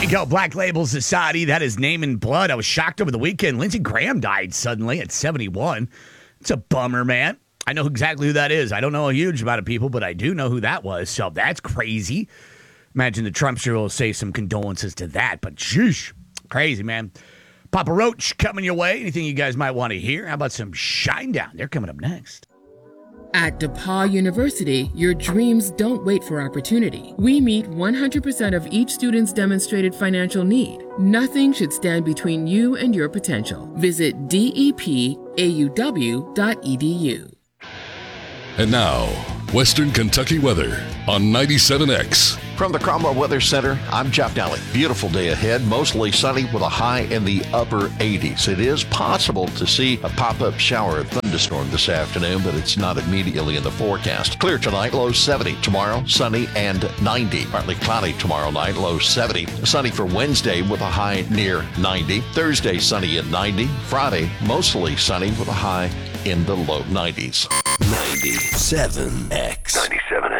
You go, Black Label Society. That is Name in Blood. I was shocked over the weekend. Lindsey Graham died suddenly at 71. It's a bummer, man. I know exactly who that is. I don't know a huge amount of people, but I do know who that was. So that's crazy. Imagine the Trumpster will say some condolences to that. But sheesh, crazy, man. Papa Roach coming your way. Anything you guys might want to hear? How about some Shinedown? They're coming up next. At DePaul University, your dreams don't wait for opportunity. We meet 100% of each student's demonstrated financial need. Nothing should stand between you and your potential. Visit depauw.edu. And now, Western Kentucky weather on 97X. From the Cromwell Weather Center, I'm Jeff Daly. Beautiful day ahead, mostly sunny with a high in the upper 80s. It is possible to see a pop-up shower or thunderstorm this afternoon, but it's not immediately in the forecast. Clear tonight, low 70. Tomorrow, sunny and 90. Partly cloudy tomorrow night, low 70. Sunny for Wednesday with a high near 90. Thursday, sunny at 90. Friday, mostly sunny with a high in the low 90s. 97X. 97X.